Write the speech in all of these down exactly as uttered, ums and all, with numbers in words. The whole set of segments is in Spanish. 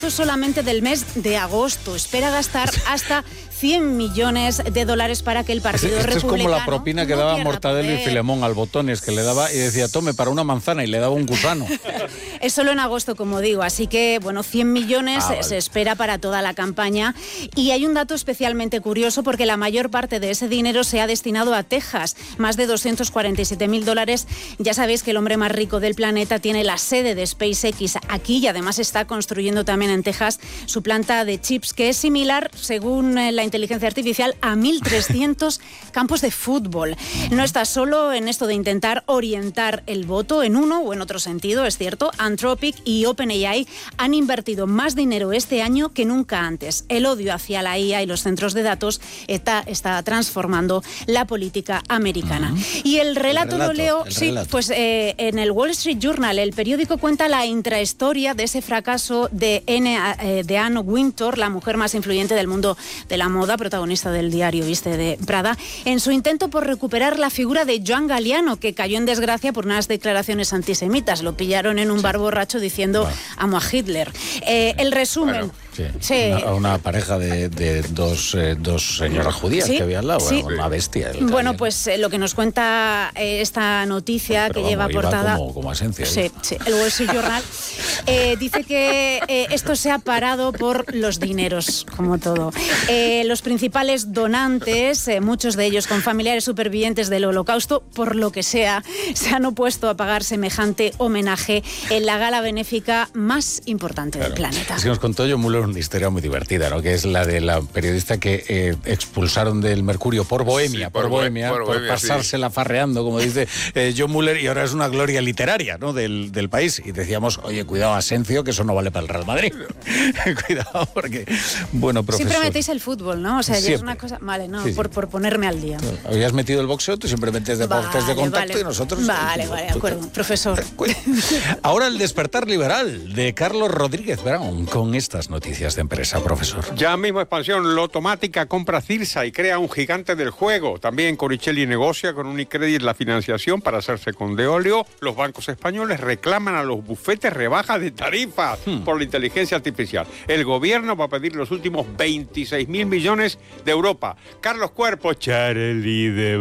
solamente del mes de agosto. Espera gastar hasta cien millones de dólares para que el Partido Esto Republicano... es como la propina que no daba pierda Mortadelo poder. y Filemón al Botones, que le daba y decía, tome para una manzana, y le daba un gusano. Es solo en agosto, como digo, así que, bueno, cien millones Ah, vale. se espera para toda la campaña. Y hay un dato especialmente curioso porque la mayor parte de ese dinero se ha destinado a Texas, más de doscientos cuarenta y siete mil dólares. Ya sabéis que el hombre más rico del planeta tiene la sede de SpaceX aquí y además está construyendo también en Texas su planta de chips, que es similar, según eh, la inteligencia artificial, a mil trescientos campos de fútbol. No está solo en esto de intentar orientar el voto en uno o en otro sentido, es cierto. Anthropic y OpenAI han invertido más dinero este año que nunca antes. El odio hacia la I A y los centros de datos está, está transformando la política americana. Uh-huh. Y el relato, el relato lo leo, el sí, relato. pues eh, en el Wall Street Journal, el periódico cuenta la intrahistoria de ese fracaso de, N, eh, de Anne Wintour, la mujer más influyente del mundo de la moda, protagonista del diario Viste de Prada, en su intento por recuperar la figura de Joan Galliano, que cayó en desgracia por unas declaraciones antisemitas. Lo pillaron en un sí. bar borracho diciendo bueno. amo a Hitler. Eh, el resumen... Bueno. Sí. Sí. Una, una pareja de, de dos, eh, dos señoras judías ¿Sí? que había al lado, sí. una bestia. Bueno, pues eh, lo que nos cuenta eh, esta noticia Pero que vamos, lleva portada... Como, como esencia. Sí, sí, el Wall Street Journal eh, dice que eh, esto se ha parado por los dineros, como todo. Eh, los principales donantes, eh, muchos de ellos con familiares supervivientes del Holocausto, por lo que sea, se han opuesto a pagar semejante homenaje en la gala benéfica más importante claro. del planeta. Es que nos contó John Mueller una historia muy divertida, ¿no? Que es la de la periodista que eh, expulsaron del Mercurio por Bohemia, sí, por, por Bohemia, por, por Bohemia, pasársela sí. farreando, como dice eh, John Mueller, y ahora es una gloria literaria, ¿no? del, del país. Y decíamos, oye, cuidado, Asencio, que eso no vale para el Real Madrid. Cuidado, porque, bueno, profesor... Siempre metéis el fútbol, ¿no? O sea, ya es una cosa... Vale, no, sí, por, por ponerme al día. Habías metido el boxeo, tú siempre metes deportes vale, de contacto vale. y nosotros... Vale, vale, de acuerdo, profesor. Ahora el despertar liberal de Carlos Rodríguez Brown con estas noticias de empresa, profesor. Ya mismo expansión, Lotomática compra Cirsa y crea un gigante del juego. También Coricelli negocia con Unicredit la financiación para hacerse con de óleo. Los bancos españoles reclaman a los bufetes rebajas de tarifas hmm. por la inteligencia artificial. El gobierno va a pedir los últimos veintiséis mil millones de Europa. Carlos Cuerpo, Charlie de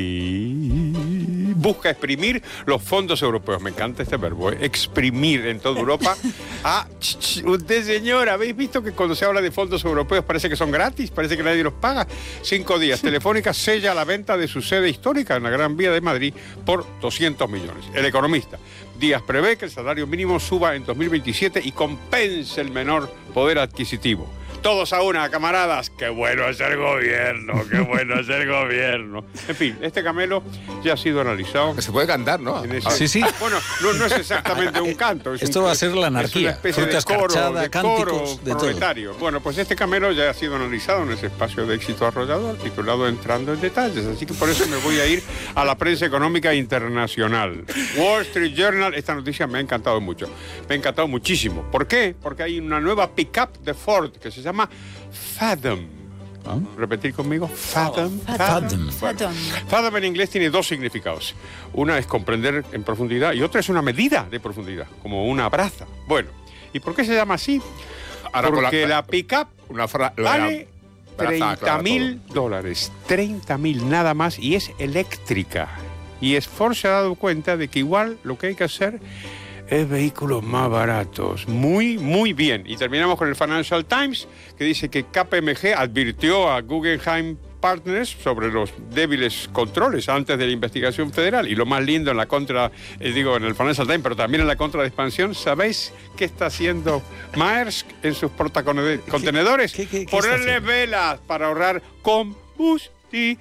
Body, busca exprimir los fondos europeos. Me encanta este verbo, ¿eh? Exprimir en toda Europa. Ah, ch, ch, usted, señor, ¿habéis visto que cuando se habla de fondos europeos parece que son gratis? Parece que nadie los paga. Cinco días. Telefónica sella la venta de su sede histórica en la Gran Vía de Madrid por doscientos millones. El Economista. Díaz prevé que el salario mínimo suba en dos mil veintisiete y compense el menor poder adquisitivo. Todos a una, camaradas. ¡Qué bueno es el gobierno! ¡Qué bueno es el gobierno! En fin, este camelo ya ha sido analizado. Se puede cantar, ¿no? Ese... Sí, sí. Bueno, no, no es exactamente un canto. Es Esto un, va a ser la anarquía. Es una especie Fruta de coro, escarchada, de cánticos, coro de proletario. todo. Bueno, pues este camelo ya ha sido analizado en ese espacio de éxito arrollador, titulado Entrando en Detalles. Así que por eso me voy a ir a la prensa económica internacional. Wall Street Journal, esta noticia me ha encantado mucho. Me ha encantado muchísimo. ¿Por qué? Porque hay una nueva pick-up de Ford que se llama Fathom. ¿Ah? ¿Repetir conmigo? Fathom. Fathom. Fathom. Bueno, Fathom en inglés tiene dos significados. Una es comprender en profundidad y otra es una medida de profundidad, como una braza. Bueno, ¿y por qué se llama así? Ahora, porque la, la pick-up una fra- vale braza, treinta mil claro, dólares. treinta mil nada más y es eléctrica. Y Ford se ha dado cuenta de que igual lo que hay que hacer es vehículos más baratos. Muy, muy bien. Y terminamos con el Financial Times, que dice que K P M G advirtió a Guggenheim Partners sobre los débiles controles antes de la investigación federal. Y lo más lindo en la contra, eh, digo, en el Financial Times, pero también en la contra de expansión, ¿sabéis qué está haciendo Maersk en sus portacontenedores? ¿Qué, qué, qué Ponerle velas para ahorrar combustible.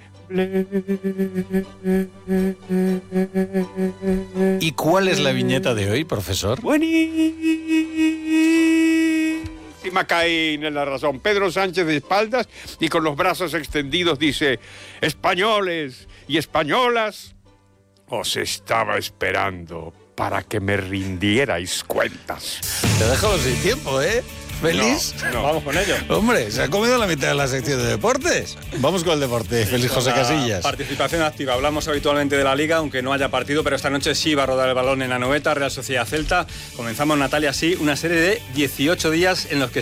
¿Y cuál es la viñeta de hoy, profesor? Buenísima, Caín en la razón. Pedro Sánchez de espaldas y con los brazos extendidos dice: españoles y españolas, os estaba esperando para que me rindierais cuentas. Te dejamos sin tiempo, ¿eh? ¿Feliz? No, no. Vamos con ello. Hombre, se ha comido la mitad de la sección de deportes. Vamos con el deporte. Feliz José Casillas. Participación activa. Hablamos habitualmente de la Liga, aunque no haya partido, pero esta noche sí va a rodar el balón en la Anoeta, Real Sociedad Celta. Comenzamos, Natalia, así una serie de dieciocho días en los que